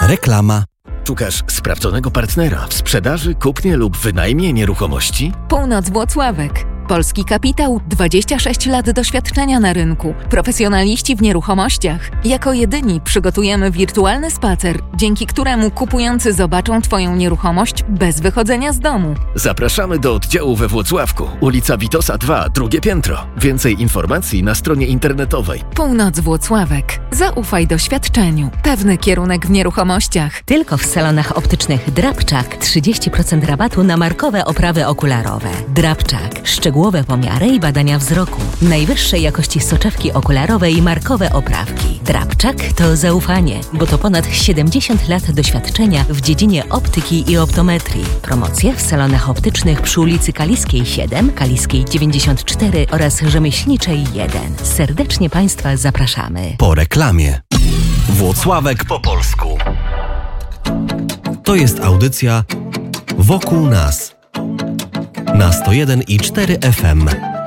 Reklama. Szukasz sprawdzonego partnera w sprzedaży, kupnie lub wynajmie nieruchomości? Północ Włocławek. Polski kapitał, 26 lat doświadczenia na rynku, profesjonaliści w nieruchomościach. Jako jedyni przygotujemy wirtualny spacer, dzięki któremu kupujący zobaczą Twoją nieruchomość bez wychodzenia z domu. Zapraszamy do oddziału we Włocławku, ulica Witosa 2, drugie piętro. Więcej informacji na stronie internetowej. Północ Włocławek. Zaufaj doświadczeniu. Pewny kierunek w nieruchomościach. Tylko w salonach optycznych Drabczak 30% rabatu na markowe oprawy okularowe. Drabczak. Szczegółowe pomiary i badania wzroku. Najwyższej jakości soczewki okularowe i markowe oprawki. Drabczak to zaufanie, bo to ponad 70 lat doświadczenia w dziedzinie optyki i optometrii. Promocje w salonach optycznych przy ulicy Kaliskiej 7, Kaliskiej 94 oraz Rzemieślniczej 1. Serdecznie Państwa zapraszamy. Po reklamie. Włocławek po polsku. To jest audycja Wokół nas na 101,4 FM.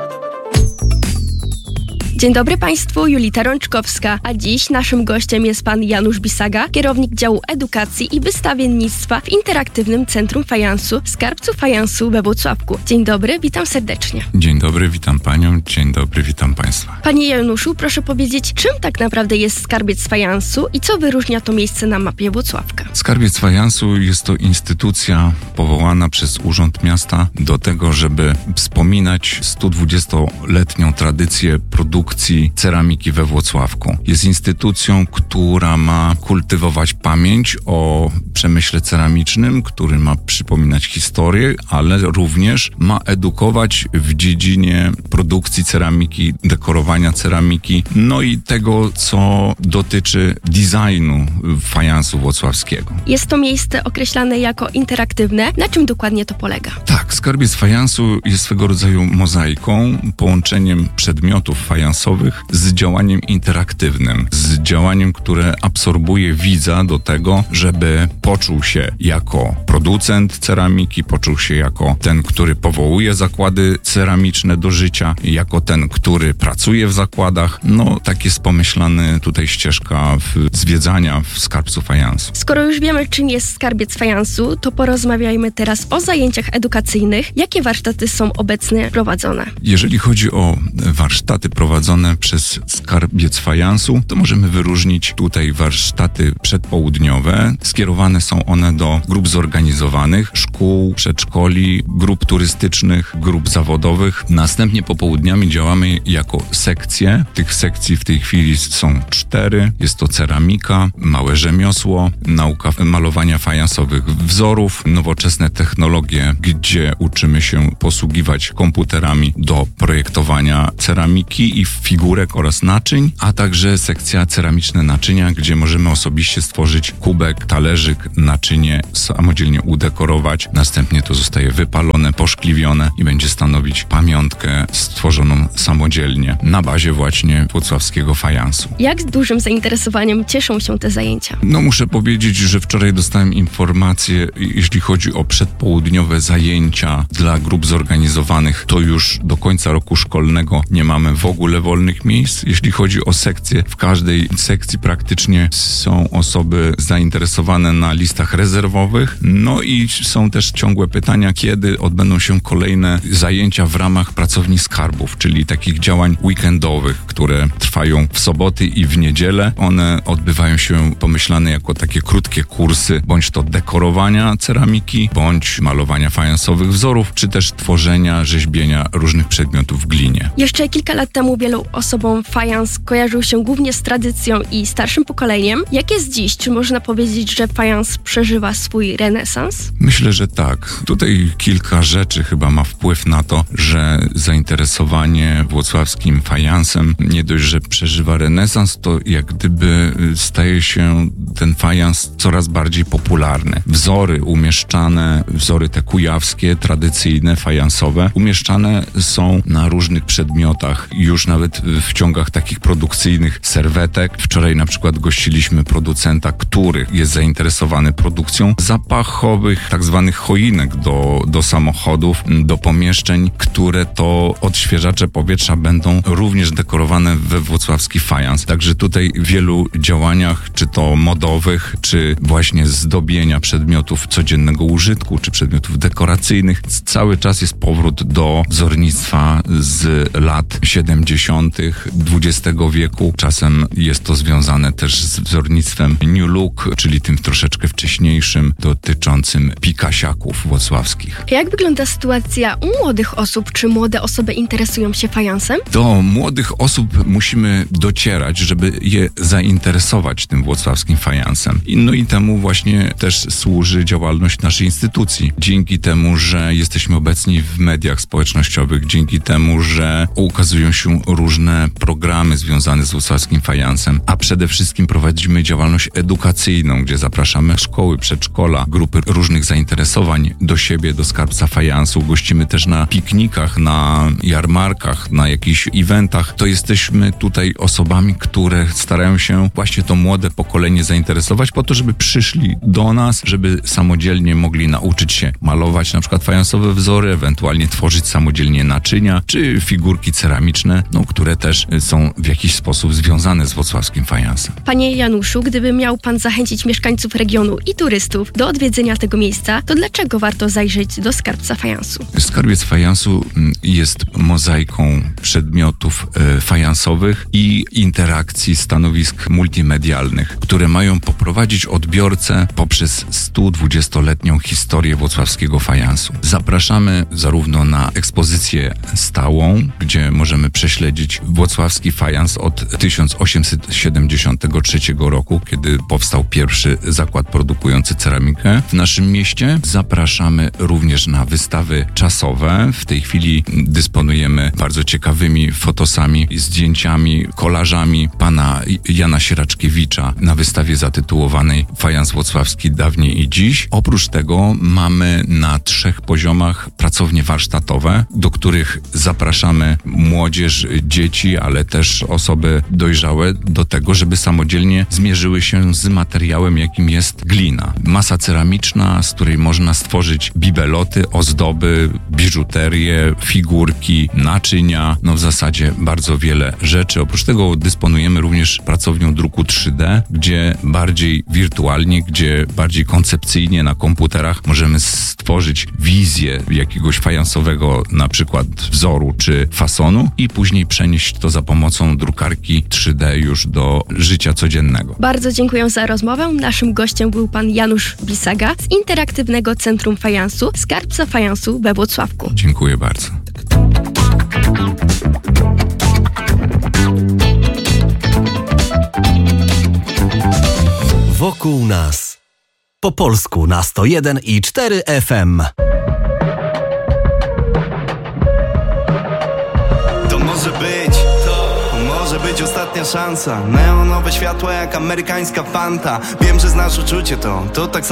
Dzień dobry Państwu, Julita Rączkowska, a dziś naszym gościem jest Pan Janusz Bisaga, kierownik działu edukacji i wystawiennictwa w Interaktywnym Centrum Fajansu Skarbcu Fajansu we Włocławku. Dzień dobry, witam serdecznie. Dzień dobry, witam Panią, dzień dobry, witam Państwa. Panie Januszu, proszę powiedzieć, czym tak naprawdę jest Skarbiec Fajansu i co wyróżnia to miejsce na mapie Włocławka? Skarbiec Fajansu jest to instytucja powołana przez Urząd Miasta do tego, żeby wspominać 120-letnią tradycję produkcji ceramiki we Włocławku. Jest instytucją, która ma kultywować pamięć o przemyśle ceramicznym, który ma przypominać historię, ale również ma edukować w dziedzinie produkcji ceramiki, dekorowania ceramiki, no i tego, co dotyczy designu fajansu włocławskiego. Jest to miejsce określane jako interaktywne. Na czym dokładnie to polega? Tak, Skarbiec Fajansu jest swego rodzaju mozaiką, połączeniem przedmiotów fajansowych z działaniem interaktywnym, z działaniem, które absorbuje widza do tego, żeby poczuł się jako producent ceramiki, poczuł się jako ten, który powołuje zakłady ceramiczne do życia, jako ten, który pracuje w zakładach. No, tak jest pomyślany tutaj ścieżka zwiedzania w Skarbcu Fajansu. Skoro już wiemy, czym jest Skarbiec Fajansu, to porozmawiajmy teraz o zajęciach edukacyjnych. Jakie warsztaty są obecnie prowadzone? Jeżeli chodzi o warsztaty prowadzone przez Skarbiec Fajansu, to możemy wyróżnić tutaj warsztaty przedpołudniowe. Skierowane są one do grup zorganizowanych, szkół, przedszkoli, grup turystycznych, grup zawodowych. Następnie popołudniami działamy jako sekcje. Tych sekcji w tej chwili są 4. Jest to ceramika, małe rzemiosło, nauka malowania fajansowych wzorów, nowoczesne technologie, gdzie uczymy się posługiwać komputerami do projektowania ceramiki i figurek oraz naczyń, a także sekcja ceramiczne naczynia, gdzie możemy osobiście stworzyć kubek, talerzyk, naczynie, samodzielnie udekorować. Następnie to zostaje wypalone, poszkliwione i będzie stanowić pamiątkę stworzoną samodzielnie na bazie właśnie włocławskiego fajansu. Jak z dużym zainteresowaniem cieszą się te zajęcia? No muszę powiedzieć, że wczoraj dostałem informację, jeśli chodzi o przedpołudniowe zajęcia dla grup zorganizowanych, to już do końca roku szkolnego nie mamy w ogóle wolnych miejsc. Jeśli chodzi o sekcje, w każdej sekcji praktycznie są osoby zainteresowane na listach rezerwowych. No i są też ciągłe pytania, kiedy odbędą się kolejne zajęcia w ramach pracowni skarbów, czyli takich działań weekendowych, które trwają w soboty i w niedzielę. One odbywają się pomyślane jako takie krótkie kursy, bądź to dekorowania ceramiki, bądź malowania fajansowych wzorów, czy też tworzenia, rzeźbienia różnych przedmiotów w glinie. Jeszcze kilka lat temu wielu osobom fajans kojarzył się głównie z tradycją i starszym pokoleniem. Jak jest dziś? Czy można powiedzieć, że fajans przeżywa swój renesans? Myślę, że tak. Tutaj kilka rzeczy chyba ma wpływ na to, że zainteresowanie włocławskim fajansem nie dość, że przeżywa renesans, to jak gdyby staje się ten fajans coraz bardziej popularny. Wzory umieszczane, wzory te kujawskie, tradycyjne, fajansowe, umieszczane są na różnych przedmiotach. Już nawet nawet w ciągach takich produkcyjnych serwetek. Wczoraj na przykład gościliśmy producenta, który jest zainteresowany produkcją zapachowych, tak zwanych choinek do samochodów, do pomieszczeń, które to odświeżacze powietrza będą również dekorowane we włocławski fajans. Także tutaj w wielu działaniach, czy to modowych, czy właśnie zdobienia przedmiotów codziennego użytku, czy przedmiotów dekoracyjnych, cały czas jest powrót do wzornictwa z lat 70. XX wieku. Czasem jest to związane też z wzornictwem New Look, czyli tym troszeczkę wcześniejszym, dotyczącym pikasiaków włocławskich. Jak wygląda sytuacja u młodych osób? Czy młode osoby interesują się fajansem? Do młodych osób musimy docierać, żeby je zainteresować tym włocławskim fajansem. No i temu właśnie też służy działalność naszej instytucji. Dzięki temu, że jesteśmy obecni w mediach społecznościowych, dzięki temu, że ukazują się różne programy związane z włocławskim fajansem, a przede wszystkim prowadzimy działalność edukacyjną, gdzie zapraszamy szkoły, przedszkola, grupy różnych zainteresowań do siebie, do skarbca fajansu. Gościmy też na piknikach, na jarmarkach, na jakichś eventach. To jesteśmy tutaj osobami, które starają się właśnie to młode pokolenie zainteresować po to, żeby przyszli do nas, żeby samodzielnie mogli nauczyć się malować na przykład fajansowe wzory, ewentualnie tworzyć samodzielnie naczynia, czy figurki ceramiczne, które też są w jakiś sposób związane z włocławskim fajansem. Panie Januszu, gdyby miał pan zachęcić mieszkańców regionu i turystów do odwiedzenia tego miejsca, to dlaczego warto zajrzeć do skarbca fajansu? Skarbiec fajansu jest mozaiką przedmiotów fajansowych i interakcji stanowisk multimedialnych, które mają poprowadzić odbiorcę poprzez 120-letnią historię włocławskiego fajansu. Zapraszamy zarówno na ekspozycję stałą, gdzie możemy prześledzić włocławski fajans od 1873 roku, kiedy powstał pierwszy zakład produkujący ceramikę w naszym mieście. Zapraszamy również na wystawy czasowe. W tej chwili dysponujemy bardzo ciekawymi fotosami, zdjęciami, kolażami pana Jana Sieraczkiewicza na wystawie zatytułowanej Fajans włocławski dawniej i dziś. Oprócz tego mamy na 3 poziomach pracownie warsztatowe, do których zapraszamy młodzież, dzieci, ale też osoby dojrzałe do tego, żeby samodzielnie zmierzyły się z materiałem, jakim jest glina. Masa ceramiczna, z której można stworzyć bibeloty, ozdoby, biżuterię, figurki, naczynia, w zasadzie bardzo wiele rzeczy. Oprócz tego dysponujemy również pracownią druku 3D, gdzie bardziej wirtualnie, gdzie bardziej koncepcyjnie na komputerach możemy stworzyć wizję jakiegoś fajansowego na przykład wzoru czy fasonu i później przenieść to za pomocą drukarki 3D już do życia codziennego. Bardzo dziękuję za rozmowę. Naszym gościem był pan Janusz Bisaga z Interaktywnego Centrum Fajansu, skarbca fajansu we Włocławku. Dziękuję bardzo. Wokół nas. Po polsku na 101,4 FM. To może być ostatnia szansa. Neonowe światła jak amerykańska Fanta. Wiem, że znasz uczucie to tak samo